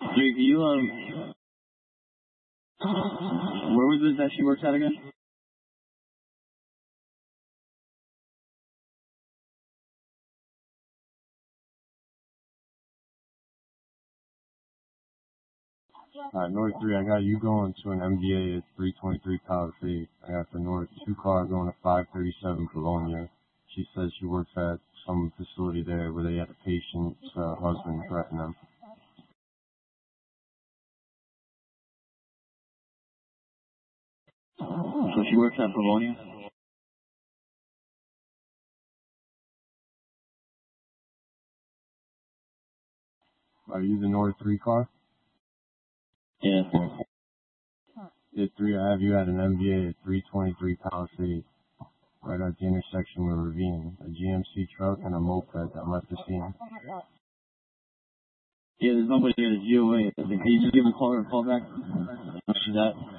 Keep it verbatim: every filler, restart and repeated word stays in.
Dude, you, um, where was this that she works at again? Alright, North three, I got you going to an M V A at three twenty-three Palisade. I got the North two car going to five thirty-seven Colonia. She says she works at some facility there where they had a patient's uh, husband threaten them. So she works at Pavonia? Are you the North three car? Yeah. At three, I have you at an M V A at three twenty-three Palisade, right at the intersection with Ravine. A G M C truck and a moped that left the scene. Yeah, there's nobody at the G O A. Can you just give a call or a call back? She's at.